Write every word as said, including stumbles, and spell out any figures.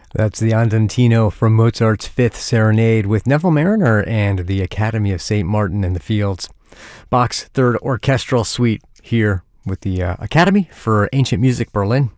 That's the Andantino from Mozart's Fifth Serenade with Neville Mariner and the Academy of Saint Martin in the Fields. Bach's Third Orchestral Suite here with the uh, Academy for Ancient Music Berlin.